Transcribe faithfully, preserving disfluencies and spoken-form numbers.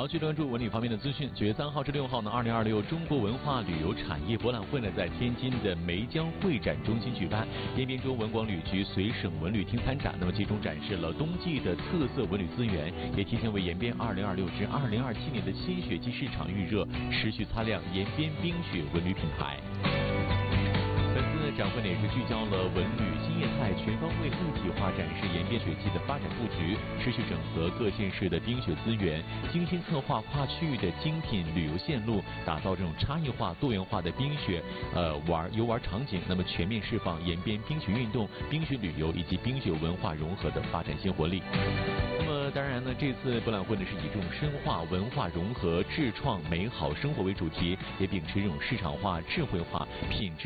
好，去关注文旅方面的资讯。九月三号至六号呢，二零二六中国文化旅游产业博览会呢，在天津的梅江会展中心举办。延边州文广旅局随省文旅厅参展，那么其中展示了冬季的特色文旅资源，也提前为延边二零二六至二零二七年的新雪季市场预热，持续擦亮延边冰雪文旅品牌。本次展会呢也是聚焦了文旅新业态，全方位立体化展示延边雪季的发展布局，持续整合各县市的冰雪资源，精心策划跨区域的精品旅游线路，打造这种差异化、多元化的冰雪呃玩游玩场景，那么全面释放延边冰雪运动、冰雪旅游以及冰雪文化融合的发展新活力。那么当然呢，这次博览会呢是以这种深化文化融合、智创美好生活为主题，也秉持这种市场化、智慧化、品质